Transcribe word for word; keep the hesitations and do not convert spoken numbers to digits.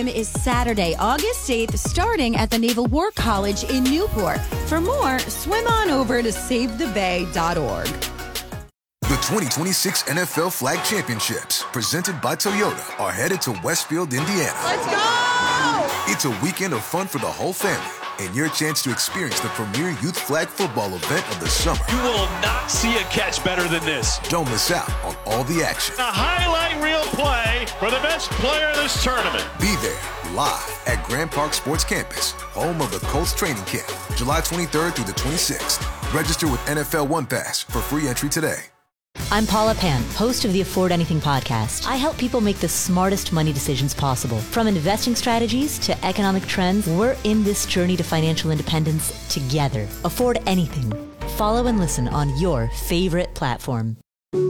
Is Saturday, August eighth, starting at the Naval War College in Newport. For more, swim on over to save the bay dot org. The twenty twenty-six N F L Flag Championships, presented by Toyota, are headed to Westfield, Indiana. Let's go! It's a weekend of fun for the whole family and your chance to experience the premier youth flag football event of the summer. You will not see a catch better than this. Don't miss out on all the action. A highlight reel play for the best player of this tournament. Be there live at Grand Park Sports Campus, home of the Colts training camp, July twenty-third through the twenty-sixth. Register with N F L One Pass for free entry today. I'm Paula Pan, host of the Afford Anything podcast. I help people make the smartest money decisions possible. From investing strategies to economic trends, we're in this journey to financial independence together. Afford Anything. Follow and listen on your favorite platform.